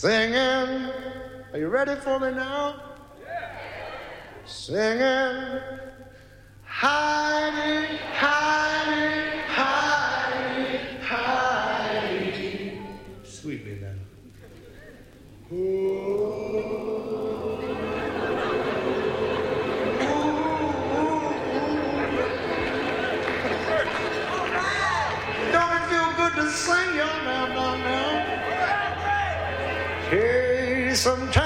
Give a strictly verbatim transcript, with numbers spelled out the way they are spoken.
Singing, are you ready for me now? Singing, Heidi, Heidi, Heidi, Heidi. Sweetly then. Don't it feel good to sing, y'all? Now, now, now. Hey, sometimes